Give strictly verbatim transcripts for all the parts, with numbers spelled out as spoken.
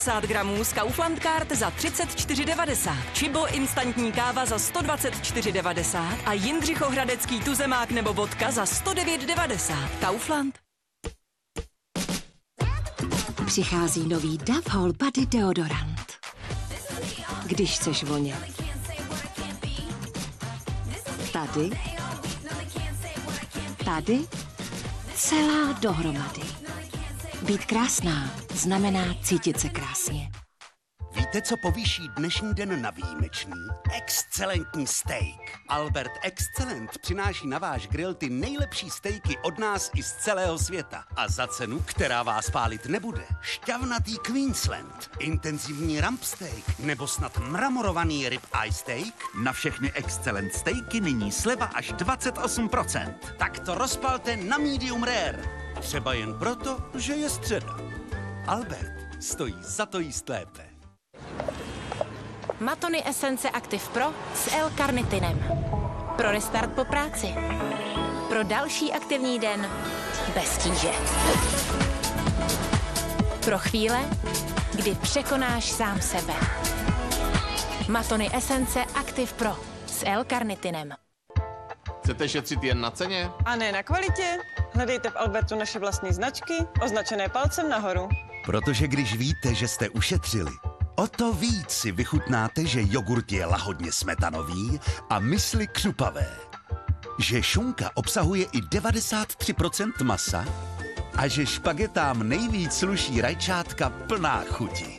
padesát gramů z Kaufland Card za třicet čtyři devadesát. Čibo instantní káva za sto dvacet čtyři devadesát a Jindřichohradecký tuzemák nebo vodka za sto devět devadesát. Kaufland. Přichází nový Dove Whole Body deodorant. Když chceš vonět. Tady. Tady. Celá dohromady. Být krásná znamená cítit se krásně. Víte, co povýší dnešní den na výjimečný? Excelentní steak. Albert Excelent přináší na váš grill ty nejlepší stejky od nás i z celého světa. A za cenu, která vás pálit nebude. Šťavnatý Queensland, intenzivní rump steak nebo snad mramorovaný rib eye steak? Na všechny Excelent stejky nyní sleva až dvacet osm procent. Tak to rozpalte na medium rare. Třeba jen proto, že je středa. Albert stojí za to jíst lépe. Matony Esence Active Pro s L-karnitinem. Pro restart po práci. Pro další aktivní den bez tíže. Pro chvíle, kdy překonáš sám sebe. Matony Esence Active Pro s L-karnitinem. Chcete šetřit jen na ceně? A ne na kvalitě? Hledejte v Albertu naše vlastní značky, označené palcem nahoru. Protože když víte, že jste ušetřili, o to víc si vychutnáte, že jogurt je lahodně smetanový a mysli křupavé. Že šunka obsahuje i devadesát tři procent masa a že špagetám nejvíc sluší rajčátka plná chuti.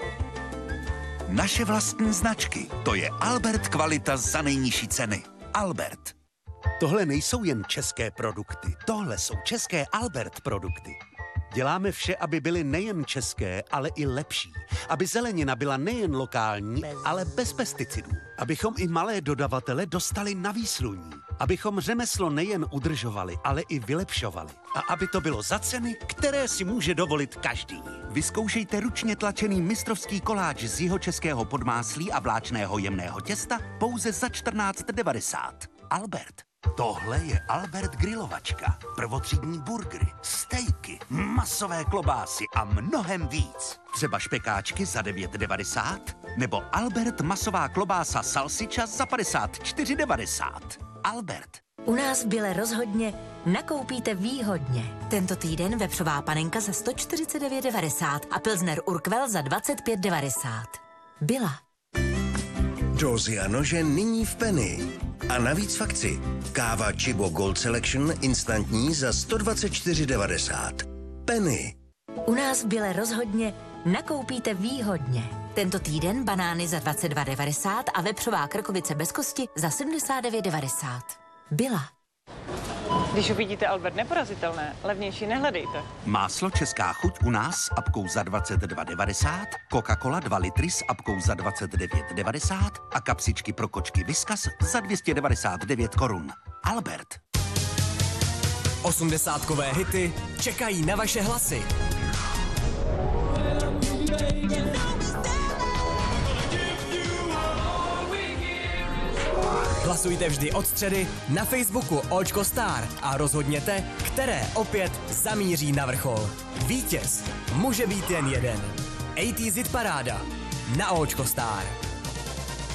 Naše vlastní značky, to je Albert kvalita za nejnižší ceny. Albert. Tohle nejsou jen české produkty, tohle jsou české Albert produkty. Děláme vše, aby byly nejen české, ale i lepší. Aby zelenina byla nejen lokální, ale bez pesticidů. Abychom i malé dodavatele dostali na výsluní. Abychom řemeslo nejen udržovali, ale i vylepšovali. A aby to bylo za ceny, které si může dovolit každý. Vyzkoušejte ručně tlačený mistrovský koláč z jihočeského podmáslí a vláčného jemného těsta pouze za čtrnáct devadesát. Albert. Tohle je Albert grilovačka. Prvotřídní burgery, stejky, masové klobásy a mnohem víc. Třeba špekáčky za devět devadesát nebo Albert masová klobása salsiča za padesát čtyři devadesát. Albert. U nás v Bile rozhodně nakoupíte výhodně. Tento týden vepřová panenka za sto čtyřicet devět devadesát a Pilsner Urquell za dvacet pět devadesát. Bila. Dózy a nože nyní v Penny. A navíc v akci. Káva Čibo Gold Selection instantní za sto dvacet čtyři devadesát. Penny. U nás v Bile rozhodně nakoupíte výhodně. Tento týden banány za dvacet dva devadesát a vepřová krkovice bez kosti za sedmdesát devět devadesát. Byla. Když uvidíte Albert neporazitelné, levnější nehledejte. Máslo Česká chuť u nás s apkou za dvacet dva devadesát, Coca-Cola dva litry s apkou za dvacet devět devadesát a kapsičky pro kočky Whiskas za dvě stě devadesát devět korun. Albert. Osmdesátkové hity čekají na vaše hlasy. Hlasujte vždy od středy na Facebooku Očko Star a rozhodněte, které opět zamíří na vrchol. Vítěz může být jen jeden. A T Z Paráda na Očko Star.